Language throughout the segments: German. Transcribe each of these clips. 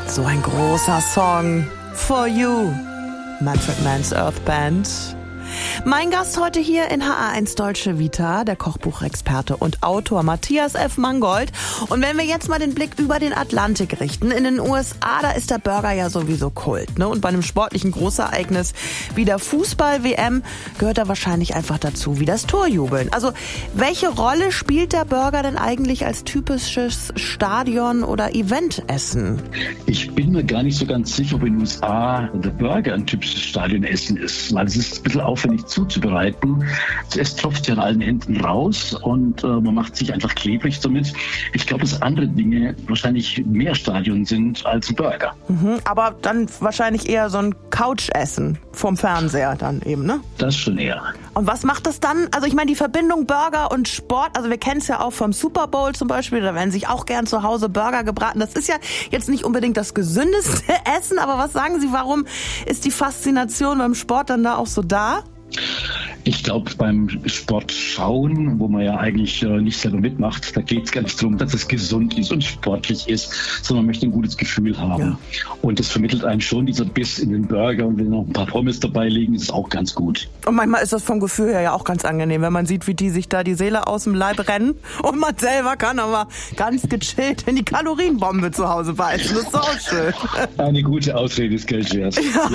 So ein großer Song. For You. Manfred Mann's Earth Band. Mein Gast heute hier in HR1 Deutsche Vita, der Kochbuchexperte und Autor Matthias F. Mangold. Und wenn wir jetzt mal den Blick über den Atlantik richten, in den USA, da ist der Burger ja sowieso Kult, ne? Und bei einem sportlichen Großereignis wie der Fußball-WM gehört er wahrscheinlich einfach dazu, wie das Torjubeln. Also welche Rolle spielt der Burger denn eigentlich als typisches Stadion- oder Eventessen? Ich bin mir gar nicht so ganz sicher, ob in den USA der Burger ein typisches Stadionessen ist, weil es ist ein bisschen aufwendig zuzubereiten. Es tropft ja an allen Enden raus und man macht sich einfach klebrig damit. Ich glaube, dass andere Dinge wahrscheinlich mehr Stadion sind als ein Burger. Aber dann wahrscheinlich eher so ein Couchessen vom Fernseher dann eben, ne? Das schon eher. Und was macht das dann? Also ich meine, die Verbindung Burger und Sport, also wir kennen es ja auch vom Super Bowl zum Beispiel, da werden sich auch gern zu Hause Burger gebraten. Das ist ja jetzt nicht unbedingt das gesündeste Essen, aber was sagen Sie, warum ist die Faszination beim Sport dann da auch so da? Ich glaube, beim Sport schauen, wo man ja eigentlich nicht selber mitmacht, da geht es gar nicht darum, dass es gesund ist und sportlich ist, sondern man möchte ein gutes Gefühl haben. Ja. Und das vermittelt einem schon dieser Biss in den Burger, und wenn noch ein paar Pommes dabei liegen, ist es auch ganz gut. Und manchmal ist das vom Gefühl her ja auch ganz angenehm, wenn man sieht, wie die sich da die Seele aus dem Leib rennen und man selber kann aber ganz gechillt in die Kalorienbombe zu Hause beißen. Das ist auch schön. Eine gute Ausrede ist Geld wert.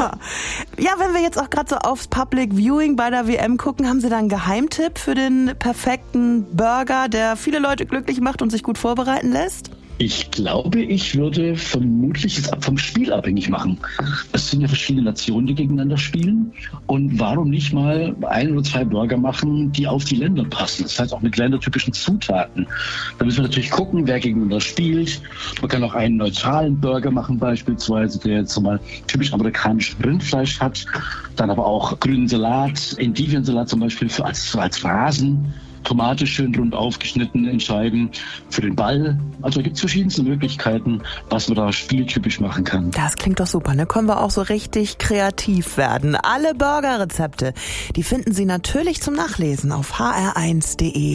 Ja, wenn wir jetzt auch gerade so aufs Public Viewing bei der WM gucken, haben Sie da einen Geheimtipp für den perfekten Burger, der viele Leute glücklich macht und sich gut vorbereiten lässt? Ich glaube, ich würde vermutlich es vom Spiel abhängig machen. Es sind ja verschiedene Nationen, die gegeneinander spielen. Und warum nicht mal 1 oder 2 Burger machen, die auf die Länder passen? Das heißt auch mit ländertypischen Zutaten. Da müssen wir natürlich gucken, wer gegeneinander spielt. Man kann auch einen neutralen Burger machen beispielsweise, der jetzt mal typisch amerikanisches Rindfleisch hat. Dann aber auch grünen Salat, Endiviensalat zum Beispiel als Rasen. Tomate schön rund aufgeschnitten in Scheiben für den Ball. Also da gibt es verschiedenste Möglichkeiten, was man da spieltypisch machen kann. Das klingt doch super, ne? Können wir auch so richtig kreativ werden. Alle Burgerrezepte, die finden Sie natürlich zum Nachlesen auf hr1.de.